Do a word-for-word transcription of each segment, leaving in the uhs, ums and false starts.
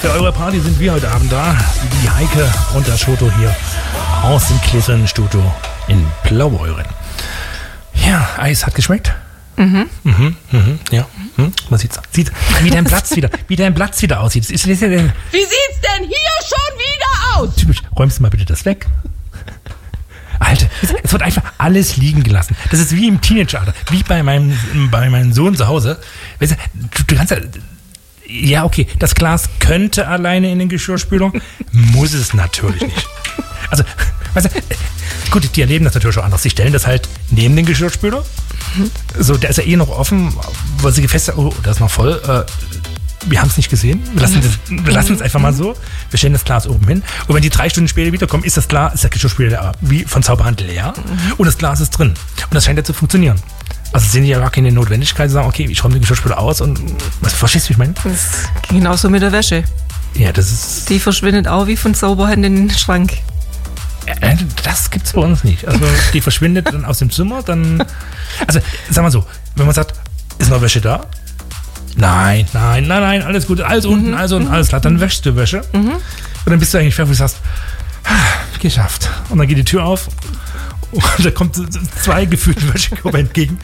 Für eure Party sind wir heute Abend da. Die Heike und das Schoto hier aus dem Klettern-Studio in Blaubeuren. Ja, Eis hat geschmeckt. Mhm. Mhm, mhm, ja. Mhm. Man sieht's. Sieht, wie dein Platz wieder, wie dein Platz wieder aussieht. Ist, ist, ist, wie sieht's denn hier schon wieder aus? Typisch. Räumst du mal bitte das weg. Alter, es wird einfach alles liegen gelassen. Das ist wie im Teenageralter, wie bei meinem, bei meinem Sohn zu Hause. Weißt du, du kannst ja, ja okay, das Glas könnte alleine in den Geschirrspüler, muss es natürlich nicht. Also, weißt du, gut, die erleben das natürlich auch anders. Sie stellen das halt neben den Geschirrspüler. So, der ist ja eh noch offen, weil sie gefestigt, oh, der ist noch voll. Äh, wir haben es nicht gesehen. Wir lassen, das, wir lassen es einfach mal so. Wir stellen das Glas oben hin. Und wenn die drei Stunden später wiederkommen, ist das Glas, ist der Geschirrspüler wie von Zauberhand leer. Und das Glas ist drin. Und das scheint ja zu funktionieren. Also sehen die ja gar keine Notwendigkeit zu sagen, okay, ich räume den Geschirrspüler aus und was, verstehst du, wie ich meine? Das ging genauso mit der Wäsche. Ja, das ist. Die verschwindet auch wie von Zauberhand in den Schrank. Äh, das gibt's bei uns nicht. Also die verschwindet dann aus dem Zimmer, dann. Also, sag mal so, wenn man sagt, ist noch Wäsche da? Nein, nein, nein, nein, alles gut, alles unten, mhm, alles unten, alles klar. Dann wäschst du Wäsche. Mhm. Und dann bist du eigentlich fertig und sagst, geschafft. Und dann geht die Tür auf und da kommt zwei gefühlte Wäschekörper entgegen.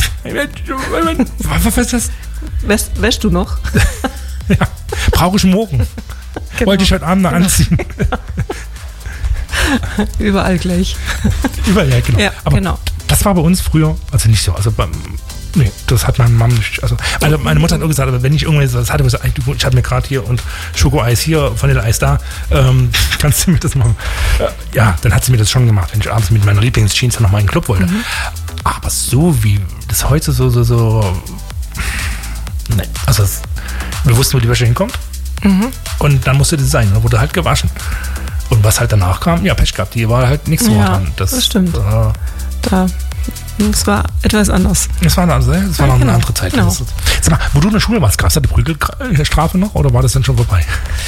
Was ist das? Wäschst, wäschst du noch? Ja, brauche ich morgen. Genau. Wollte ich heute Abend noch anziehen. Überall gleich. Überall, ja, genau. Ja, aber genau. Das war bei uns früher, also nicht so, also beim, nee, das hat meine Mama nicht, also meine, meine Mutter hat auch gesagt, aber wenn ich irgendwas das hatte, gesagt, ich habe mir gerade hier und Schokoeis hier, Vanilleeis da, ähm, kannst du mir das machen? Ja, dann hat sie mir das schon gemacht, wenn ich abends mit meiner Lieblingsjeans noch mal in den Club wollte. Mhm. Aber so wie das heute so, so, so, nee, also das, wir wussten, wo die Wäsche hinkommt mhm. und dann musste das sein, dann wurde halt gewaschen. Und was halt danach kam, ja, Pech gehabt, die war halt nicht so ja, dran. Das, das stimmt. Äh, da, es war etwas anders. Es war eine, das war ja, noch genau, eine andere Zeit. Genau. Sag mal, wo du in der Schule warst, gab es da die Prügelstrafe noch oder war das dann schon vorbei?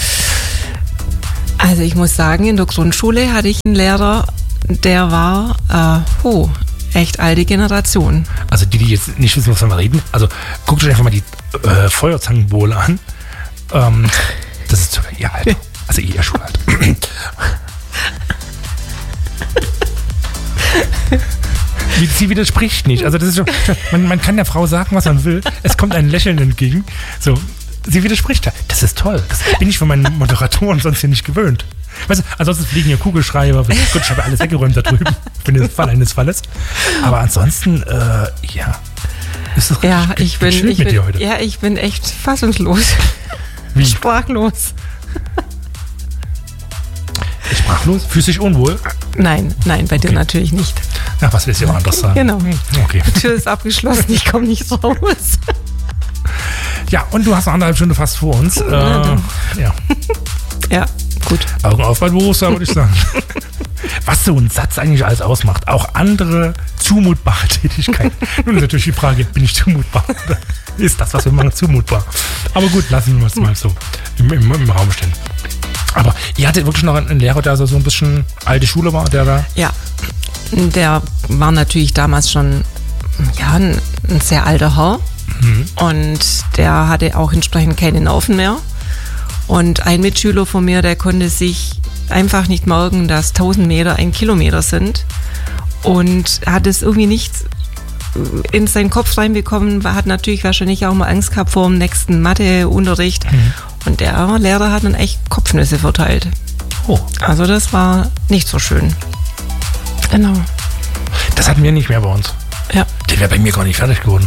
Also ich muss sagen, in der Grundschule hatte ich einen Lehrer, der war, äh, oh, echt alte Generation. Also die, die jetzt nicht wissen, was wir reden, also guckt euch einfach mal die äh, Feuerzangenbowle an. Ähm, das ist zu, ja, Alter. Also eher schon halt. Sie widerspricht nicht. Also das ist schon, man, man kann der Frau sagen, was man will. Es kommt ein Lächeln entgegen. So, sie widerspricht da. Das ist toll. Das bin ich von meinen Moderatoren sonst hier nicht gewöhnt. Weißt du, ansonsten fliegen hier Kugelschreiber. Gut, ich habe alles weggeräumt da drüben. Für den Fall eines Falles. Aber ansonsten, äh, ja. Ist das ja, ich bin, ich mit bin, dir heute. Ja, ich bin echt fassungslos. Wie? Sprachlos. Sprachlos? Fühlst du dich unwohl? Nein, nein, bei dir okay. natürlich nicht. Ach, was willst du ja anders sagen? Genau. Okay. Die Tür ist abgeschlossen, ich komme nicht raus. Ja, und du hast eine anderthalb Stunde fast vor uns. Äh, ja. Ja, gut. Augen auf beim Berufsjahr, würde ich sagen. Was so ein Satz eigentlich alles ausmacht. Auch andere zumutbare Tätigkeiten. Nun ist natürlich die Frage, bin ich zumutbar? Oder ist das, was wir machen, zumutbar? Aber gut, lassen wir es mal so im, im, im Raum stehen. Aber ihr hattet wirklich noch einen Lehrer, der so ein bisschen alte Schule war, der da... Ja, der war natürlich damals schon ja, ein, ein sehr alter Herr. Mhm. Und der hatte auch entsprechend keine Nerven mehr. Und ein Mitschüler von mir, der konnte sich einfach nicht merken, dass tausend Meter ein Kilometer sind. Und hat es irgendwie nicht in seinen Kopf reinbekommen, hat natürlich wahrscheinlich auch mal Angst gehabt vor dem nächsten Matheunterricht. Mhm. Und der Lehrer hat dann echt Kopfnüsse verteilt. Oh. Also das war nicht so schön. Genau. Das hatten wir nicht mehr bei uns. Ja. Der wäre bei mir gar nicht fertig geworden.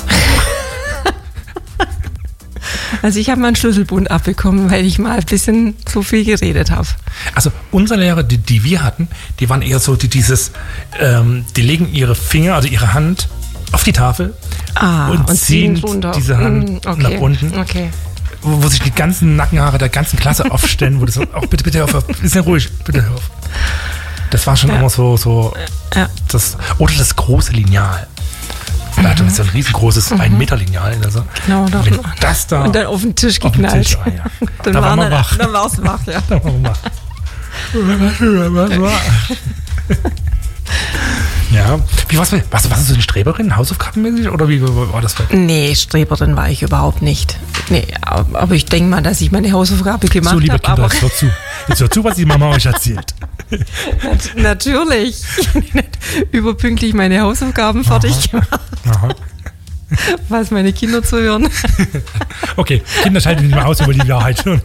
Also ich habe mal einen Schlüsselbund abbekommen, weil ich mal ein bisschen zu viel geredet habe. Also unsere Lehrer, die, die wir hatten, die waren eher so die, dieses, ähm, die legen ihre Finger, also ihre Hand auf die Tafel ah, und, und ziehen runter. diese Hand okay. nach unten. Okay. Wo, wo sich die ganzen Nackenhaare der ganzen Klasse aufstellen, wo das auch, bitte, bitte hör auf, bisschen ruhig, bitte hör auf. Das war schon ja. immer so, so ja. das, oder das große Lineal. Da hatte man so ein riesengroßes mhm. ein Meter Lineal. Also, genau, doch. Wenn das da und dann auf den Tisch geknallt. Tisch, ah, ja. Dann da war man wach. Dann war es wach, ja. Da war man wach. Ja. Wie war's mit, warst, warst du so eine Streberin, hausaufgabenmäßig? Oder wie war das? Nee, Streberin war ich überhaupt nicht. Nee, aber ich denke mal, dass ich meine Hausaufgabe gemacht habe. So, liebe hab, Kinder, aber jetzt hört zu. Jetzt hört zu, was die Mama euch erzählt. Natürlich. Überpünktlich meine Hausaufgaben fertig gemacht. Aha. Was meine Kinder zu hören. Okay, Kinder schalten nicht mehr aus über die Wahrheit schon.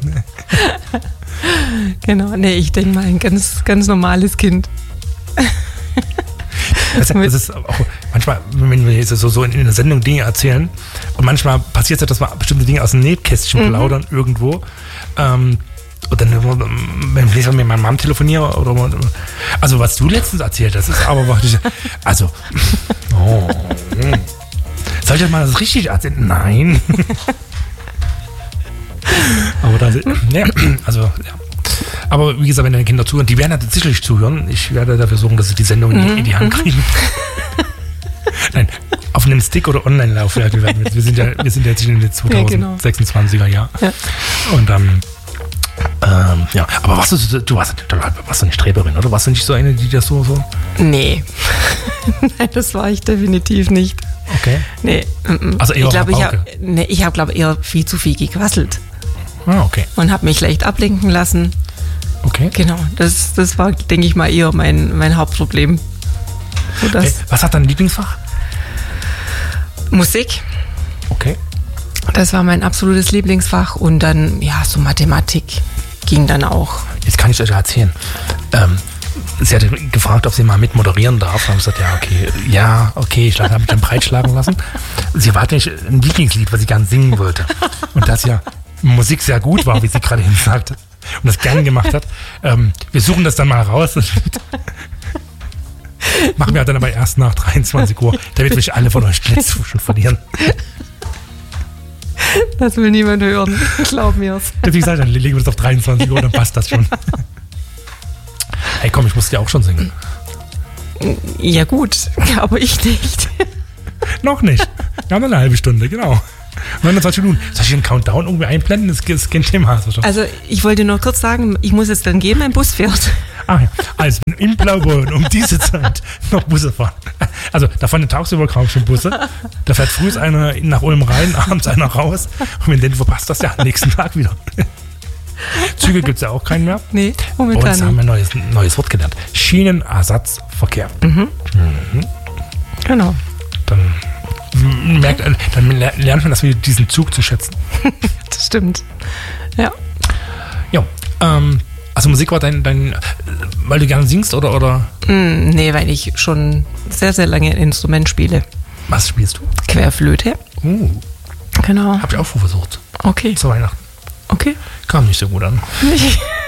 Genau, nee, ich denke mal, ein ganz, ganz normales Kind. Das, das ist auch manchmal, wenn wir so, so in der Sendung Dinge erzählen und manchmal passiert es ja, dass wir bestimmte Dinge aus dem Nähkästchen mhm. plaudern irgendwo. Ähm, und dann, wenn ich mit meiner Mom telefoniere oder also was du letztens erzählt hast, ist aber wirklich, also, oh, soll ich jetzt mal das richtig erzählen? Nein. Aber da, ja, also, ja. Aber wie gesagt, wenn deine Kinder zuhören, die werden ja sicherlich zuhören. Ich werde dafür sorgen, dass sie die Sendung in die, in die Hand kriegen. Nein, auf einem Stick oder Online-Laufwerk. Wir sind ja, wir sind ja jetzt in den zweitausendsechsundzwanziger Jahren. Ja. Und dann, ähm, ja, aber warst du, du warst, du warst eine Streberin, oder? Warst du nicht so eine, die das so, so? Nee. Nein, das war ich definitiv nicht. Okay. Nee. Also eher ich glaube, ich habe nee, ich hab, glaub, eher viel zu viel gequasselt. Ah, okay. Und habe mich leicht ablenken lassen. Okay. Genau, das, das war, denke ich mal, eher mein, mein Hauptproblem. So, okay. Was hat dein Lieblingsfach? Musik. Okay. Das war mein absolutes Lieblingsfach. Und dann, ja, so Mathematik ging dann auch. Jetzt kann ich euch erzählen. Ähm, sie hatte gefragt, ob sie mal mit moderieren darf. Und ich gesagt, ja, okay, ja, okay, ich habe mich dann breitschlagen lassen. Sie hatte nicht ein Lieblingslied, was sie gerne singen wollte. Und das ja Musik sehr gut war, wie sie gerade hin sagte. Und das gern gemacht hat. Ähm, wir suchen das dann mal raus. Machen wir dann aber erst nach dreiundzwanzig Uhr, damit wir alle von euch Plätze schon verlieren. Das will niemand hören, glaub mir's. Wie gesagt, dann legen wir das auf dreiundzwanzig Uhr, dann passt das schon. Hey, komm, ich muss ja auch schon singen. Ja gut, aber ich nicht. Noch nicht. Wir haben noch eine halbe Stunde, genau. neunundzwanzig Minuten. Soll ich den Countdown irgendwie einblenden? Das ist kein Thema. Also ich wollte nur kurz sagen, ich muss jetzt dann gehen, mein Bus fährt. Ah ja, also in Blaubeuren um diese Zeit noch Busse fahren. Also da fahren tagsüber kaum schon Busse. Da fährt früh einer nach Ulm rein, abends einer raus. Und wenn den verpasst, das ja am nächsten Tag wieder. Züge gibt es ja auch keinen mehr. Nee, momentan Und jetzt haben wir ein neues, neues Wort gelernt. Schienenersatzverkehr. Mhm. Mhm. Genau. Dann merkt, dann lernt man das wieder, diesen Zug zu schätzen. Das stimmt. Ja. Ja, ähm, also Musik war dein, dein, weil du gerne singst oder, oder? Mm, nee, weil ich schon sehr, sehr lange ein Instrument spiele. Was spielst du? Querflöte. Uh. Genau. Hab ich auch versucht. Okay. Zu Weihnachten. Okay. Kam nicht so gut an.